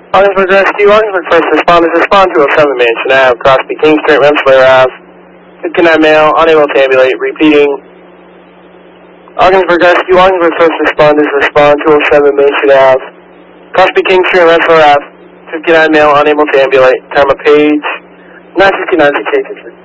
Augsburg Rescue, Augsburg First Responders, respond to 07 Mansion Ave, Crosby King Street, Rensselaer Ave. 59 male, unable to ambulate, repeating. Augsburg Rescue, Augsburg First Responders, respond to 07 Mansion Ave. Crosby King Street, Rensselaer Ave. 59 male, unable to ambulate. Time of page 9:59 683.